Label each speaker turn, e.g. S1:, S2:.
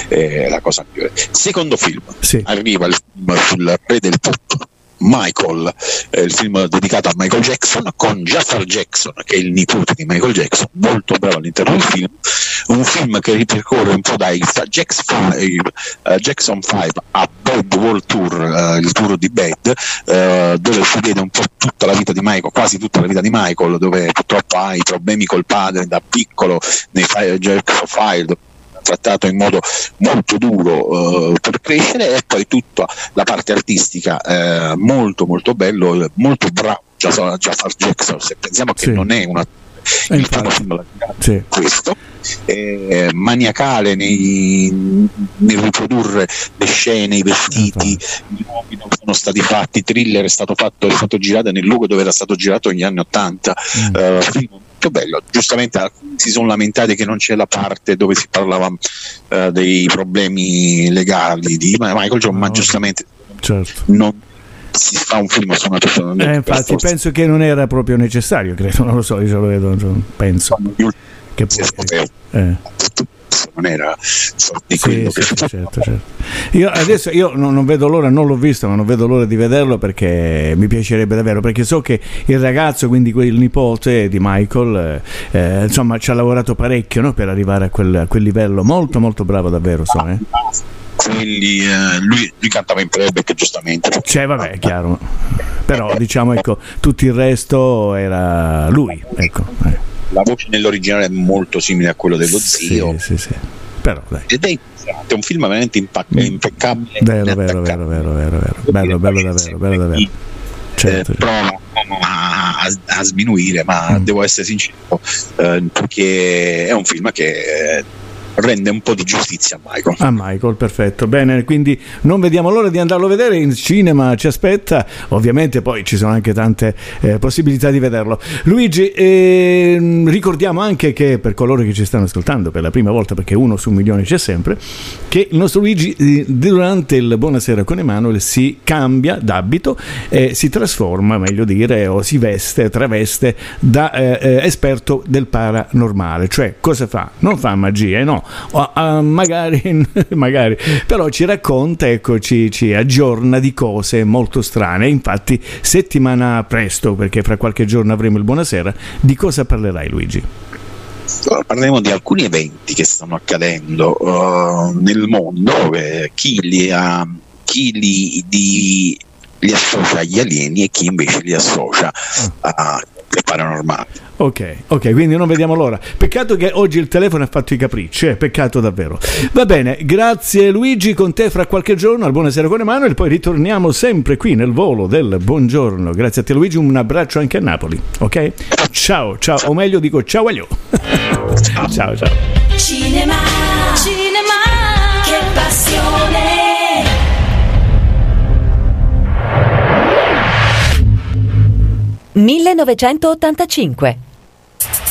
S1: la cosa migliore. Secondo film,
S2: sì.
S1: Arriva il film sul re del pop, Michael, il film dedicato a Michael Jackson, con Jafar Jackson, che è il nipote di Michael Jackson, molto bravo all'interno del film. Un film che ripercorre un po' dai Jackson 5 a Bad World Tour, il tour di Bad, dove si vede un po' tutta la vita di Michael, quasi tutta la vita di Michael, dove purtroppo ha i problemi col padre da piccolo, nei Jackson 5, trattato in modo molto duro per crescere, e poi tutta la parte artistica molto molto bello, molto bravo Jafar Jackson, se pensiamo che non è una il primo film questo, maniacale nel riprodurre le scene, i vestiti, i luoghi non sono stati fatti. Thriller è stato girato nel luogo dove era stato girato negli anni 80. Film molto bello. Giustamente alcuni si sono lamentati che non c'è la parte dove si parlava dei problemi legali di Michael Jordan, ma giustamente non si fa un film su una persona.
S2: Infatti penso che non era proprio necessario, credo, non lo so, io lo vedo, penso che
S1: non era di quello che
S2: certo. Io non vedo l'ora, non l'ho visto, ma non vedo l'ora di vederlo, perché mi piacerebbe davvero, perché so che il ragazzo, quindi il nipote di Michael, insomma ci ha lavorato parecchio, no, per arrivare a quel livello, molto molto bravo davvero,
S1: lui cantava in playback, giustamente,
S2: vabbè, è chiaro, però diciamo, ecco, tutto il resto era lui, ecco.
S1: La voce nell'originale è molto simile a quello dello zio,
S2: sì. Però dai.
S1: Ed è un film veramente impeccabile,
S2: vero, bello davvero. Certo.
S1: Provo a sminuire, ma devo essere sincero, perché è un film che rende un po' di giustizia a
S2: Michael. Perfetto, bene, quindi non vediamo l'ora di andarlo a vedere, in cinema ci aspetta, ovviamente poi ci sono anche tante possibilità di vederlo. Luigi, ricordiamo anche che, per coloro che ci stanno ascoltando per la prima volta, perché 1 su 1.000.000 c'è sempre, che il nostro Luigi durante il Buonasera con Emanuele si cambia d'abito e si trasforma, meglio dire, o si traveste da esperto del paranormale. Cioè, cosa fa? Non fa magia, no, magari però ci racconta, ecco, ci aggiorna di cose molto strane. Infatti settimana presto, perché fra qualche giorno avremo il Buonasera, di cosa parlerai, Luigi?
S1: Parleremo di alcuni eventi che stanno accadendo nel mondo, chi li associa agli alieni e chi invece li associa a paranormali.
S2: Ok, quindi non vediamo l'ora. Peccato che oggi il telefono ha fatto i capricci, peccato davvero. Va bene, grazie Luigi, con te fra qualche giorno al Buonasera con Emanuele, poi ritorniamo sempre qui nel volo del buongiorno. Grazie a te Luigi, un abbraccio anche a Napoli, ok? Ciao, o meglio dico ciao aglio. Ciao.
S3: Cinema, che passione. 1985